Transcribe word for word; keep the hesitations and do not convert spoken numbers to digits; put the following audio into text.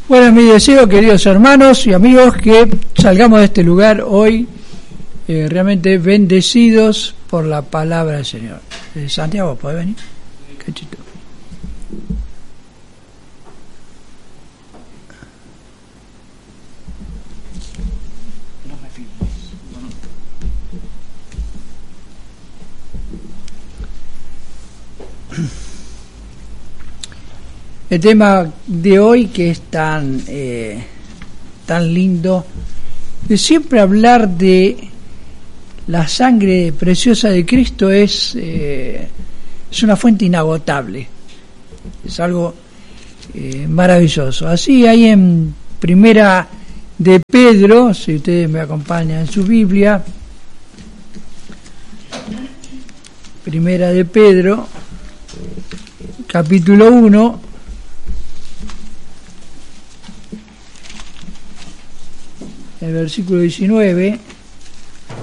Bueno, mi deseo, queridos hermanos y amigos, que salgamos de este lugar hoy eh, realmente bendecidos por la palabra del Señor. Eh, Santiago, ¿puede venir? Cachito. El tema de hoy, que es tan eh, tan lindo, es siempre hablar de la sangre preciosa de Cristo, es eh, es una fuente inagotable, es algo eh, maravilloso. Así hay en Primera de Pedro, si ustedes me acompañan en su Biblia, Primera de Pedro, capítulo uno, el versículo diecinueve.